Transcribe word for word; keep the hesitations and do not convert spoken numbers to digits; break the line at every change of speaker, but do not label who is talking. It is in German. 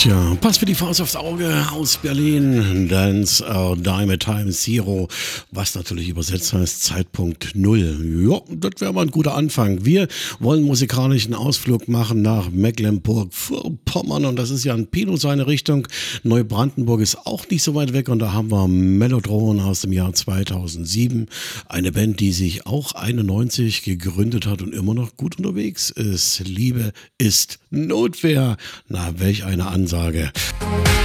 Tja, passt für die Faust aufs Auge aus Berlin. Dance or Die mit Time Zero, was natürlich übersetzt heißt Zeitpunkt Null. Ja, das wäre mal ein guter Anfang. Wir wollen musikalischen Ausflug machen nach Mecklenburg-Vorpommern und das ist ja ein Pino seine Richtung. Neubrandenburg ist auch nicht so weit weg und da haben wir Mellotron aus dem Jahr zweitausendsieben. Eine Band, die sich auch einundneunzig gegründet hat und immer noch gut unterwegs ist. Liebe ist Notwehr. Na, welch eine Ansage.